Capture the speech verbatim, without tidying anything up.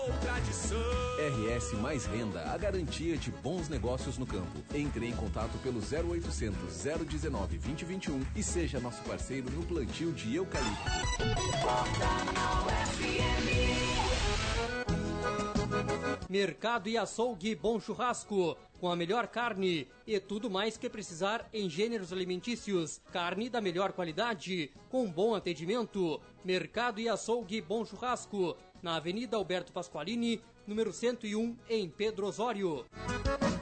R S Mais Renda, a garantia de bons negócios no campo. Entre em contato pelo zero oitocentos, zero dezenove, vinte, vinte e um e seja nosso parceiro no plantio de eucalipto. Mercado e Açougue Bom Churrasco, com a melhor carne e tudo mais que precisar em gêneros alimentícios. Carne da melhor qualidade, com bom atendimento. Mercado e Açougue Bom Churrasco, na Avenida Alberto Pasqualini, número cento e um, em Pedro Osório.